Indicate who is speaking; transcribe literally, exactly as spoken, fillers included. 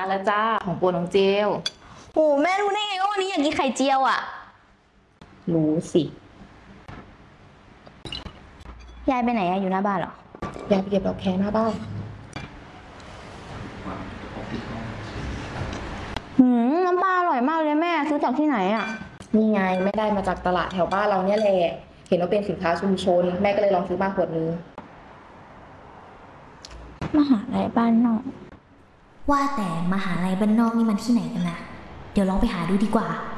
Speaker 1: แล้วจ้าของโปรน้องเจล
Speaker 2: โอ้แม่รู้ได้ไงว่าวันนี้อยากกินไข่เจียวอ่ะ
Speaker 1: รู้สิ
Speaker 2: ยายไปไหนอะอยู่หน้าบ้านเหรอ
Speaker 1: อยากไปเก็บดอกแคหน้าบ้าน
Speaker 2: หืมน้ำปลาอร่อยมากเลยแม่ซื้อจากที่ไหนอ่ะ
Speaker 1: นี่ไงไม่ได้มาจากตลาดแถวบ้านเราเนี่ยแหละเห็นว่าเป็นสินค้าชุมชนแม่ก็เลยลองซื้อมาขวดนึง
Speaker 2: มหาลัยบ้านนอก
Speaker 3: ว่าแต่มหาลัยบ้านนอกนี่มันที่ไหนกันนะ เดี๋ยวลองไปหาดูดีกว่า